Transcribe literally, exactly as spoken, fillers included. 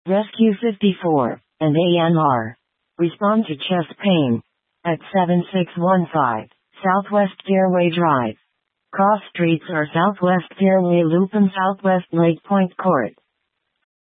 Rescue fifty-four, and A M R. Respond to chest pain. At seven six one five, Southwest Fairway Drive. Cross streets are Southwest Fairway Loop and Southwest Lake Point Court.